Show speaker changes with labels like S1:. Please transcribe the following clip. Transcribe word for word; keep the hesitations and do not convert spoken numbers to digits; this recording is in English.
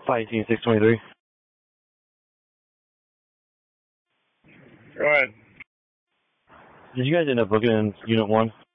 S1: eighteen six twenty-three.
S2: Go ahead.
S1: Did you guys end up booking in Unit one?